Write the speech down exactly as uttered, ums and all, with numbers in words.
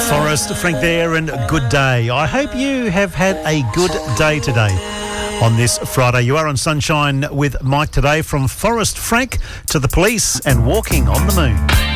Forrest Frank there, and good day. I hope you have had a good day today on this Friday. You are on Sunshine with Mike today, from Forrest Frank to the police and walking on the moon.